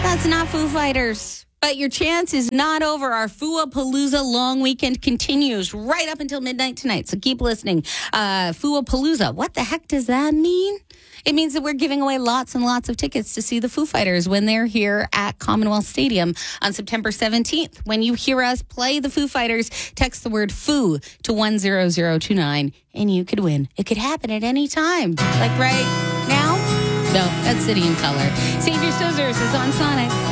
That's not Foo Fighters. But your chance is not over. Our Foo-a-Palooza long weekend continues right up until midnight tonight. So keep listening. Foo-a-Palooza. What the heck does that mean? It means that we're giving away lots and lots of tickets to see the Foo Fighters when they're here at Commonwealth Stadium on September 17th. When you hear us play the Foo Fighters, text the word Foo to 10029 and you could win. It could happen at any time. Like right now? No, that's City and Color. Save Your Scissors is on Sonic.